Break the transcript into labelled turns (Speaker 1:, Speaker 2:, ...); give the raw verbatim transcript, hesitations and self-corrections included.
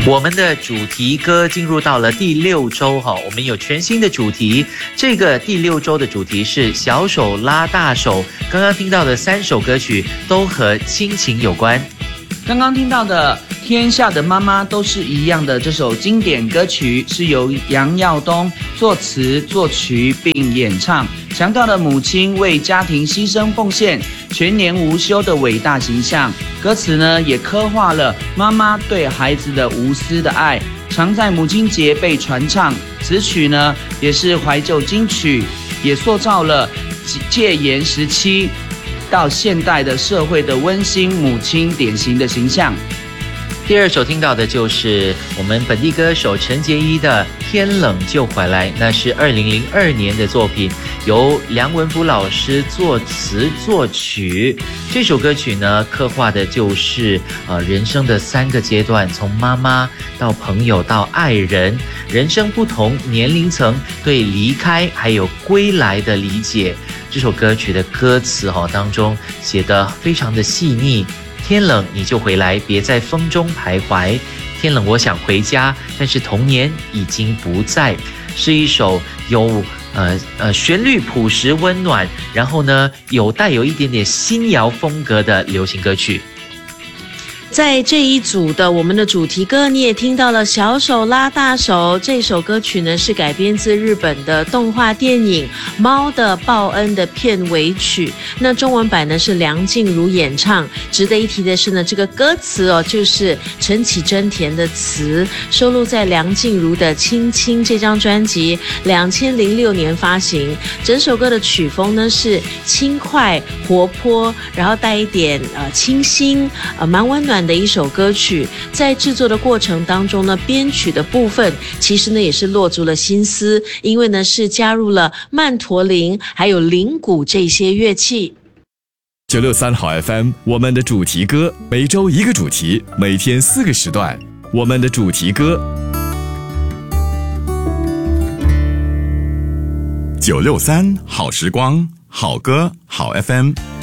Speaker 1: 我们的主题歌进入到了第六周哈，我们有全新的主题。这个第六周的主题是小手拉大手。刚刚听到的三首歌曲都和亲情有关。
Speaker 2: 刚刚听到的《天下的妈妈都是一样的》这首经典歌曲是由杨耀东作词作曲并演唱，强调了母亲为家庭牺牲奉献、全年无休的伟大形象。歌词呢也刻画了妈妈对孩子的无私的爱，常在母亲节被传唱。词曲呢也是怀旧金曲，也塑造了戒严时期到现代的社会的温馨母亲典型的形象。
Speaker 1: 第二首听到的就是我们本地歌手陈洁仪的《天冷就回来》，那是二零零二年的作品，由梁文福老师作词作曲。这首歌曲呢，刻画的就是呃人生的三个阶段，从妈妈到朋友到爱人，人生不同年龄层对离开还有归来的理解。这首歌曲的歌词哈、哦、当中写得非常的细腻。天冷你就回来，别在风中徘徊。天冷我想回家，但是童年已经不在。是一首有呃呃旋律朴实温暖，然后呢有带有一点点新谣风格的流行歌曲。
Speaker 3: 在这一组的我们的主题歌，你也听到了小手拉大手。这首歌曲呢是改编自日本的动画电影《猫的报恩》的片尾曲，那中文版呢是梁静茹演唱。值得一提的是呢，这个歌词哦就是陈绮贞填的词，收录在梁静茹的《亲亲》这张专辑，两千零六年发行。整首歌的曲风呢是轻快活泼，然后带一点呃清新，呃蛮温暖的一首歌曲。在制作的过程当中呢，编曲的部分其实呢也是落足了心思，因为呢是加入了曼陀林还有铃鼓这些乐器。
Speaker 4: 九六三好 F M， 我们的主题歌，每周一个主题，每天四个时段，我们的主题歌。九六三好时光，好歌好 F M。